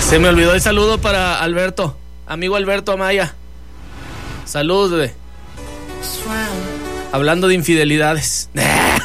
Se me olvidó el saludo para Alberto, amigo Alberto Amaya. Salud, güey. Hablando de infidelidades.